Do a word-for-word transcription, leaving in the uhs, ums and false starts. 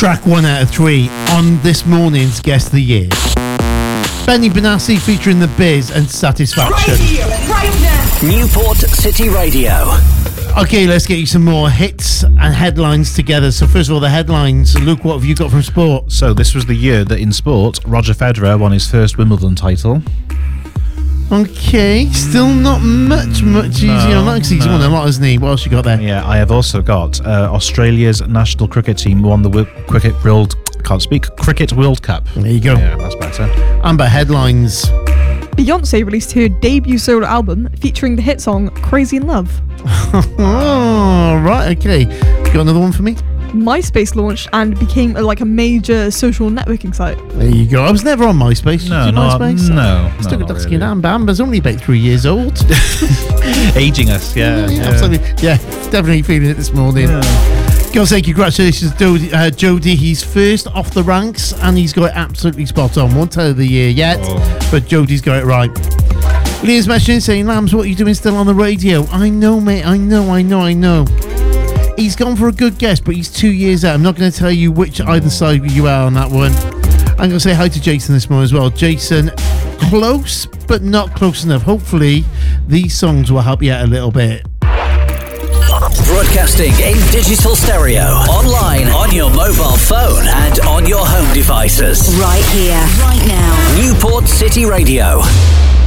Track one out of three on this morning's Guest of the Year. Benny Benassi featuring The Biz and Satisfaction. Right here, right now. Newport City Radio. Okay, let's get you some more hits and headlines together. So first of all, the headlines. Luke, what have you got from sport? So this was the year that in sport, Roger Federer won his first Wimbledon title. Okay, still not much, much easier No, on that because he's no. won a lot, hasn't he? What else you got there? Yeah, I have also got uh, Australia's national cricket team won the wi- cricket world. Can't speak. Cricket World Cup. There you go. Yeah, that's better. Amber, headlines. Beyonce released her debut solo album featuring the hit song Crazy in Love. Oh, right, okay. Got another one for me? MySpace launched and became a, like a major social networking site. There you go. I was never on MySpace. No, Did you not- MySpace? no, Still no, got not skin really. Amber. Amber's only about three years old. Aging us, yeah. yeah, yeah. absolutely. Yeah, definitely feeling it this morning. Gotta say congratulations to Jody, uh, Jody. He's first off the ranks and he's got it absolutely spot on. Won't tell you the year yet, Oh. but Jody's got it right. Leah's messaging saying, Lambs, what are you doing still on the radio? I know, mate. I know, I know, I know. He's gone for a good guess, but he's two years out. I'm not going to tell you which either side you are on that one. I'm going to say hi to Jason this morning as well. Jason, close, but not close enough. Hopefully, these songs will help you out a little bit. Broadcasting in digital stereo, online, on your mobile phone, and on your home devices. Right here, right now. Newport City Radio.